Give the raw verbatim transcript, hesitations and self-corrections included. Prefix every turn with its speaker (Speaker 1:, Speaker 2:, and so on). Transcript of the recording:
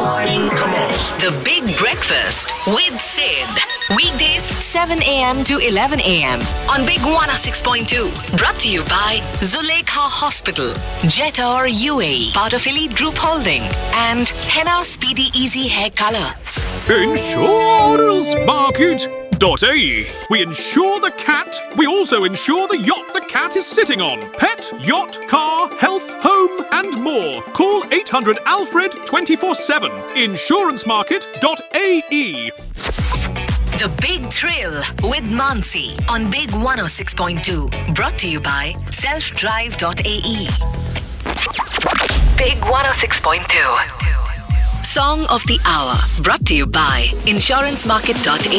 Speaker 1: morning.
Speaker 2: Come on.
Speaker 3: The Big Breakfast with Sid. Weekdays seven a.m. to eleven a.m. on Big one oh six point two. Brought to you by Zulekha Hospital, Jetor U A E, part of Elite Group Holding, and Henna Speedy Easy Hair Color.
Speaker 4: Insurance Market dot A E. We insure the cat. We also insure the yacht the cat is sitting on. Pet, yacht, car, health, home, and more. Call eight hundred Alfred twenty-four seven. Insurance Market dot A E.
Speaker 3: The Big Thrill with Mansi on Big one oh six point two. Brought to you by self drive dot A E. Big one oh six point two. Song of the Hour. Brought to you by insurance market dot A E.